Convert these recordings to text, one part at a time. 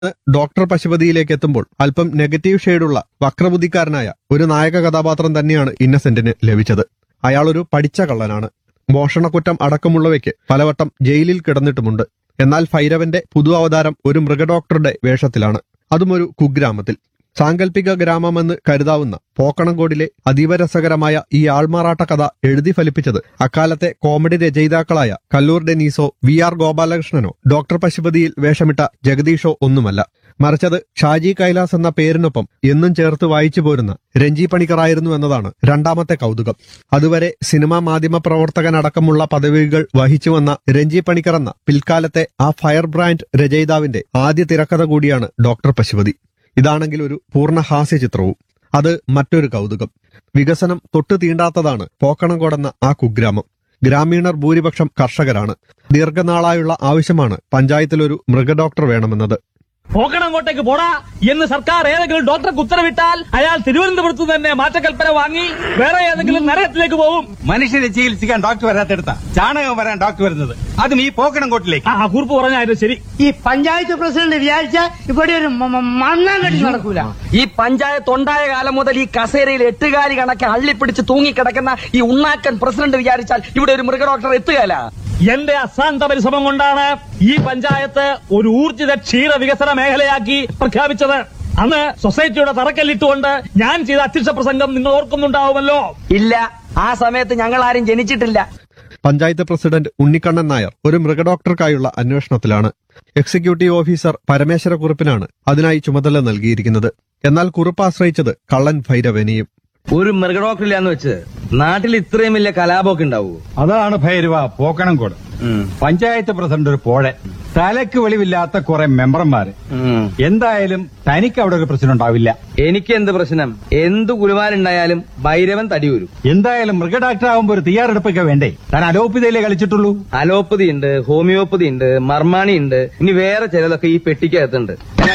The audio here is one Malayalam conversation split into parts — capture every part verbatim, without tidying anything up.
ഡോക്ടർ പശുപതിയിലേക്ക് എത്തുമ്പോൾ അല്പം നെഗറ്റീവ് ഷെയ്ഡുള്ള വക്രബുദ്ധിക്കാരനായ ഒരു നായക കഥാപാത്രം തന്നെയാണ് ഇന്നസെന്റിന് ലഭിച്ചത്. അയാളൊരു പഠിച്ച കള്ളനാണ്. മോഷണക്കുറ്റം അടക്കമുള്ളവയ്ക്ക് പലവട്ടം ജയിലിൽ കിടന്നിട്ടുമുണ്ട്. എന്നാൽ ഭൈരവന്റെ പുതു അവതാരം ഒരു മൃഗഡോക്ടറുടെ വേഷത്തിലാണ്, അതും ഒരു കുഗ്രാമത്തിൽ. സാങ്കല്പിക ഗ്രാമമെന്ന് കരുതാവുന്ന പോക്കണംകോടിലെ അതീവ രസകരമായ ഈ ആൾമാറാട്ട കഥ എഴുതി ഫലിപ്പിച്ചത് അക്കാലത്തെ comedy രചയിതാക്കളായ Kallur ഡെനീസോ, V R ഗോപാലകൃഷ്ണനോ doctor പശുപതിയിൽ വേഷമിട്ട ജഗദീഷോ ഒന്നുമല്ല. മറിച്ചത് ഷാജി കൈലാസ് എന്ന പേരിനൊപ്പം എന്നും ചേർത്ത് വായിച്ചു പോരുന്ന രഞ്ജി പണിക്കറായിരുന്നു എന്നതാണ് രണ്ടാമത്തെ കൗതുകം. അതുവരെ സിനിമാ മാധ്യമ പ്രവർത്തകനടക്കമുള്ള പദവികൾ വഹിച്ചു വന്ന രഞ്ജി പണിക്കർ എന്ന പിൽക്കാലത്തെ ആ ഫയർ ബ്രാൻഡ് രചയിതാവിന്റെ ആദ്യ തിരക്കഥ കൂടിയാണ് ഡോക്ടർ പശുപതി. ഇതാണെങ്കിൽ ഒരു പൂർണ്ണ ഹാസ്യ ചിത്രവും. അത് മറ്റൊരു കൗതുകം. വികസനം തൊട്ടു തീണ്ടാത്തതാണ് പോക്കണംകോടെന്ന ആ കുഗ്രാമം. ഗ്രാമീണർ ഭൂരിപക്ഷം കർഷകരാണ്. ദീർഘനാളായുള്ള ആവശ്യമാണ് പഞ്ചായത്തിലൊരു മൃഗഡോക്ടർ വേണമെന്നത്. പോക്കണംകോട്ടേക്ക് പോടാ എന്ന് സർക്കാർ ഏതെങ്കിലും ഡോക്ടർക്ക് ഉത്തരവിട്ടാൽ അയാൾ തിരുവനന്തപുരത്ത് തന്നെ മാറ്റക്കൽപ്പന വാങ്ങി വേറെ ഏതെങ്കിലും നരകത്തിലേക്ക് പോകും. മനുഷ്യരെ ചികിത്സിക്കാൻ ഡോക്ടർ വരാത്തെടുത്ത ചാണകം വരാൻ ഡോക്ടർ വരുന്നത്, അതും ഈ പോക്കണംകോട്ടിലേക്ക്. ആ കുറിപ്പ് പറഞ്ഞായിരുന്നു ശരി. ഈ പഞ്ചായത്ത് പ്രസിഡന്റ് വിചാരിച്ച ഇവിടെ ഒരു മണ്ണാൻ കെട്ടി നടക്കൂല. ഈ പഞ്ചായത്ത് ഉണ്ടായ കാലം മുതൽ ഈ കസേരയിൽ എട്ടുകാലി കണക്കെ അള്ളിപ്പിടിച്ച് തൂങ്ങിക്കിടക്കുന്ന ഈ ഉണ്ണാക്കൻ പ്രസിഡന്റ് വിചാരിച്ചാൽ ഇവിടെ ഒരു മൃഗഡോക്ടർ എത്തുകയല്ല. എന്റെ അസാന്ത പരിശ്രമം കൊണ്ടാണ് ഈ പഞ്ചായത്ത് ഒരു ഊർജിത ക്ഷീര വികസന മേഖലയാക്കി പ്രഖ്യാപിച്ചത്. അന്ന് സൊസൈറ്റിയുടെ തറക്കല്ലിട്ടുകൊണ്ട് ഞാൻ ചെയ്ത അധ്യക്ഷ പ്രസംഗം നിങ്ങൾ ഓർക്കുന്നുണ്ടാവുമല്ലോ. ഇല്ല, ആ സമയത്ത് ഞങ്ങൾ ആരും ജനിച്ചിട്ടില്ല. പഞ്ചായത്ത് പ്രസിഡന്റ് ഉണ്ണിക്കണ്ണൻ നായർ ഒരു മൃഗഡോക്ടർക്കായുള്ള അന്വേഷണത്തിലാണ്. എക്സിക്യൂട്ടീവ് ഓഫീസർ പരമേശ്വര കുറുപ്പിനാണ് അതിനായി ചുമതല നൽകിയിരിക്കുന്നത്. എന്നാൽ കുറുപ്പ് ആശ്രയിച്ചത് കള്ളൻ ഭൈരവനെയും. ഒരു മൃഗഡോക്ടറില്ലാന്ന് വെച്ച് നാട്ടിൽ ഇത്രയും വലിയ കലാപമൊക്കെ ഉണ്ടാവൂ? അതാണ് ഭൈരവ പോക്കണംകോട്. പഞ്ചായത്ത് പ്രസിഡന്റ് ഒരു പോഴെ, തലക്ക് വെളിവില്ലാത്ത കുറെ മെമ്പർമാര്. എന്തായാലും തനിക്ക് അവിടെ ഒരു പ്രശ്നം ഉണ്ടാവില്ല. എനിക്ക് എന്ത് പ്രശ്നം? എന്ത് കുലുമാലുണ്ടായാലും ഭൈരവൻ തടിയൂരും. എന്തായാലും മൃഗഡോക്ടർ ആകുമ്പോ ഒരു തയ്യാറെടുപ്പൊക്കെ വേണ്ടേ? താൻ അലോപ്പതിയിലേ കളിച്ചിട്ടുള്ളൂ. അലോപ്പതി ഉണ്ട്, ഹോമിയോപ്പതി ഉണ്ട്, മർമാണി ഉണ്ട്, ഇനി വേറെ ചിലതൊക്കെ ഈ പെട്ടിക്കകത്തുണ്ട്.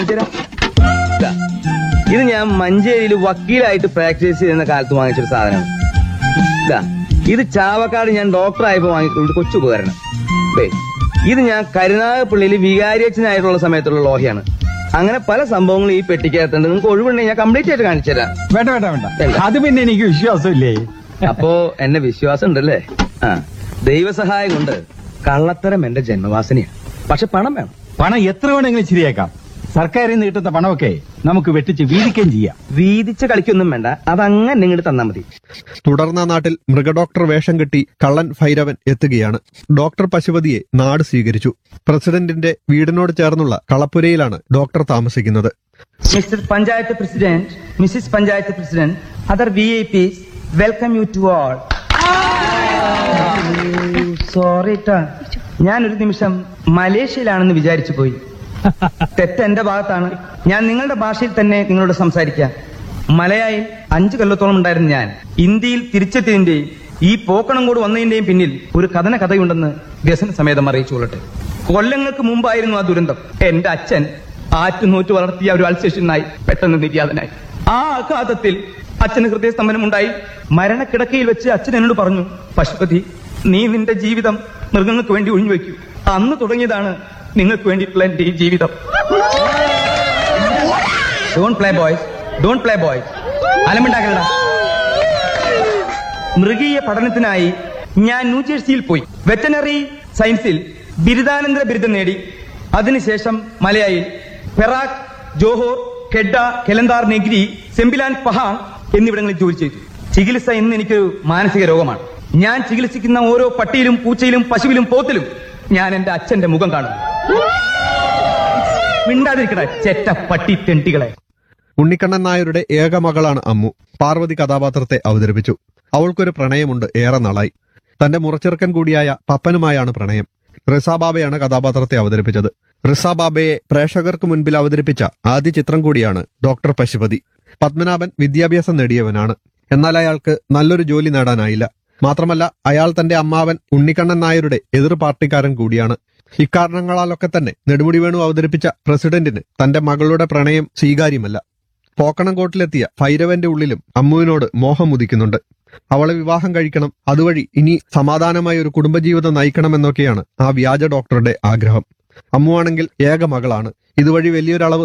ഇത് ഞാൻ മഞ്ചേരിയിൽ വക്കീലായിട്ട് പ്രാക്ടീസ് ചെയ്യുന്ന കാലത്ത് വാങ്ങിച്ചൊരു സാധനമാണ്. ഇതാ, ഇത് ചാവക്കാട് ഞാൻ ഡോക്ടറായപ്പോ വാങ്ങിക്കൊരു കൊച്ചു ഉപകരണം. ഇത് ഞാൻ കരുനാഗപ്പള്ളിയിൽ വികാരിയച്ഛനായിട്ടുള്ള സമയത്തുള്ള ലോഹയാണ്. അങ്ങനെ പല സംഭവങ്ങളും ഈ പെട്ടിക്കകത്തുണ്ട്. നിങ്ങൾക്ക് ഒഴിവുണ്ടെങ്കിൽ ഞാൻ കംപ്ലീറ്റ് ആയിട്ട് കാണിച്ചു തരാം. വേണ്ട വേണ്ട വേണ്ട, അത് പിന്നെ എനിക്ക് വിശ്വാസമില്ലേ. അപ്പോ എന്നെ വിശ്വാസം ഉണ്ടല്ലേ? ആ, ദൈവസഹായം കൊണ്ട് കള്ളത്തരം എന്റെ ജന്മവാസനയാണ്. പക്ഷെ പണം വേണം. പണം എത്ര വേണമെങ്കിലും ശരിയാക്കാം. സർക്കാരിൽ നിന്ന് കിട്ടുന്ന പണമൊക്കെ നമുക്ക് വെട്ടിച്ച് വീതിക്കുകയും ചെയ്യാം. വീതിച്ച് കളിക്കൊന്നും വേണ്ട, അതങ്ങനെ ഇങ്ങോട്ട് തന്നാ മതി. തുടർന്ന നാട്ടിൽ മൃഗഡോക്ടർ വേഷം കെട്ടി കള്ളൻ ഭൈരവൻ എത്തുകയാണ്. ഡോക്ടർ പശുപതിയെ നാട് സ്വീകരിച്ചു. പ്രസിഡന്റിന്റെ വീടിനോട് ചേർന്നുള്ള കളപ്പുരയിലാണ് ഡോക്ടർ താമസിക്കുന്നത്. Mister panchayat president, Mrs panchayat president, other V I Ps, welcome you to all. Sorry ട്ടാ, ഞാനൊരു നിമിഷം മലേഷ്യയിലാണെന്ന് വിചാരിച്ചു പോയി. തെറ്റ് എന്റെ ഭാഗത്താണ്. ഞാൻ നിങ്ങളുടെ ഭാഷയിൽ തന്നെ നിങ്ങളോട് സംസാരിക്കാം. മലയായിൽ അഞ്ചു കൊല്ലത്തോളം ഉണ്ടായിരുന്ന ഞാൻ ഇന്ത്യയിൽ തിരിച്ചെത്തിയതിന്റെയും ഈ പോക്കണംകോട് വന്നതിന്റെയും പിന്നിൽ ഒരു കഥന കഥയുണ്ടെന്ന് വ്യസന സമേതം അറിയിച്ചുകൊള്ളട്ടെ. കൊല്ലങ്ങൾക്ക് മുമ്പായിരുന്നു ആ ദുരന്തം. എന്റെ അച്ഛൻ ആറ്റുനൂറ്റ് വളർത്തിയ ഒരു അൾസേഷനായി പെട്ടെന്ന് നിര്യാതനായി. ആ ആഘാതത്തിൽ അച്ഛന് ഹൃദയസ്തംഭനം ഉണ്ടായി. മരണക്കിടക്കയിൽ വെച്ച് അച്ഛൻ എന്നോട് പറഞ്ഞു, പശുപതി, നീ നിന്റെ ജീവിതം മൃഗങ്ങൾക്ക് വേണ്ടി ഒഴിഞ്ഞുവെക്കൂ. അന്ന് തുടങ്ങിയതാണ് നിങ്ങൾക്ക് വേണ്ടിയിട്ടുള്ള എന്റെ ഈ ജീവിതം. Don't play boys, don't play boys. അലമുണ്ടാക്കണ്ട. മൃഗീയ പഠനത്തിനായി ഞാൻ ന്യൂജേഴ്സിയിൽ പോയി. വെറ്റനറി സയൻസിൽ ബിരുദാനന്തര ബിരുദം നേടി. അതിനുശേഷം മലയായിൽ Perak, Johor, കെഡ, Kelantan, Negri, Sembilan, Pahang എന്നിവിടങ്ങളിൽ ജോലി ചെയ്തു. ചികിത്സ ഇന്ന് എനിക്കൊരു മാനസിക രോഗമാണ്. ഞാൻ ചികിത്സിക്കുന്ന ഓരോ പട്ടിയിലും പൂച്ചയിലും പശുവിലും പോത്തിലും ഞാൻ എന്റെ അച്ഛന്റെ മുഖം കാണുന്നു. മിണ്ടാതിരിക്കട ചെറ്റ പട്ടി തെണ്ടികളെ. ഉണ്ണിക്കണ്ണൻ നായരുടെ ഏക മകളാണ് അമ്മു. പാർവതി കഥാപാത്രത്തെ അവതരിപ്പിച്ചു. അവൾക്കൊരു പ്രണയമുണ്ട് ഏറെ നാളായി. തന്റെ മുറച്ചെറുക്കൻ കൂടിയായ പപ്പനുമായാണ് പ്രണയം. റിസാബാബയാണ് കഥാപാത്രത്തെ അവതരിപ്പിച്ചത്. റിസാബാബയെ പ്രേക്ഷകർക്ക് മുൻപിൽ അവതരിപ്പിച്ച ആദ്യ ചിത്രം കൂടിയാണ് ഡോക്ടർ പശുപതി. പത്മനാഭൻ വിദ്യാഭ്യാസം നേടിയവനാണ്. എന്നാൽ അയാൾക്ക് നല്ലൊരു ജോലി നേടാനായില്ല. മാത്രമല്ല, അയാൾ തന്റെ അമ്മാവൻ ഉണ്ണിക്കണ്ണൻ നായരുടെ എതിർ പാർട്ടിക്കാരൻ കൂടിയാണ്. ഇക്കാരണങ്ങളാലൊക്കെ തന്നെ നെടുമുടി വേണു അവതരിപ്പിച്ച പ്രസിഡന്റിന് തന്റെ മകളുടെ പ്രണയം സ്വീകാര്യമല്ല. പോക്കണംകോട്ടിലെത്തിയ ഭൈരവന്റെ ഉള്ളിലും അമ്മുവിനോട് മോഹം ഉദിക്കുന്നുണ്ട്. അവളെ വിവാഹം കഴിക്കണം, അതുവഴി ഇനി സമാധാനമായ ഒരു കുടുംബജീവിതം നയിക്കണമെന്നൊക്കെയാണ് ആ വ്യാജ ഡോക്ടറുടെ ആഗ്രഹം. അമ്മുവാണെങ്കിൽ ഏക മകളാണ്. ഇതുവഴി വലിയൊരളവ്